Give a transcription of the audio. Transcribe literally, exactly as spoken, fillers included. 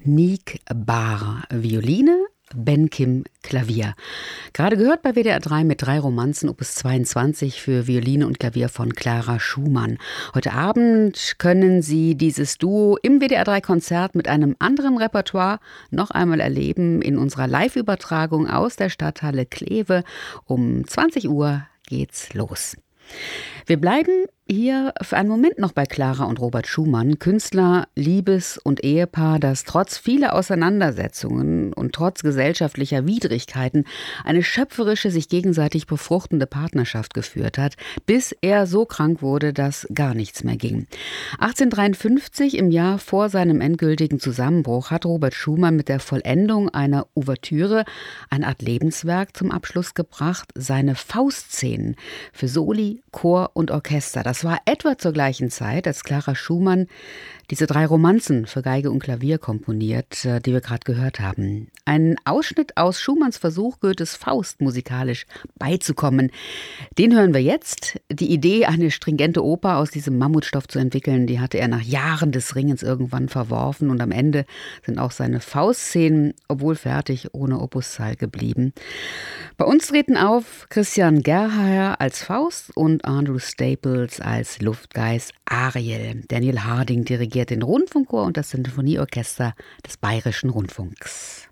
Nick Bahr, Violine, Ben Kim, Klavier. Gerade gehört bei W D R drei mit drei Romanzen Opus zweiundzwanzig für Violine und Klavier von Clara Schumann. Heute Abend können Sie dieses Duo im W D R drei Konzert mit einem anderen Repertoire noch einmal erleben in unserer Live-Übertragung aus der Stadthalle Kleve. Um zwanzig Uhr geht's los. Wir bleiben hier für einen Moment noch bei Clara und Robert Schumann, Künstler, Liebes- und Ehepaar, das trotz vieler Auseinandersetzungen und trotz gesellschaftlicher Widrigkeiten eine schöpferische, sich gegenseitig befruchtende Partnerschaft geführt hat, bis er so krank wurde, dass gar nichts mehr ging. achtzehnhundertdreiundfünfzig, im Jahr vor seinem endgültigen Zusammenbruch, hat Robert Schumann mit der Vollendung einer Ouvertüre eine Art Lebenswerk zum Abschluss gebracht, seine Faustszenen für Soli, Chor und Orchester. Das war etwa zur gleichen Zeit, als Clara Schumann diese drei Romanzen für Geige und Klavier komponiert, die wir gerade gehört haben. Ein Ausschnitt aus Schumanns Versuch, Goethes Faust musikalisch beizukommen. Den hören wir jetzt. Die Idee, eine stringente Oper aus diesem Mammutstoff zu entwickeln, die hatte er nach Jahren des Ringens irgendwann verworfen. Und am Ende sind auch seine Faustszenen, obwohl fertig, ohne Opuszahl geblieben. Bei uns treten auf Christian Gerhaher als Faust und Andrew Staples als Luftgeist Ariel. Daniel Harding dirigiert den Rundfunkchor und das Sinfonieorchester des Bayerischen Rundfunks.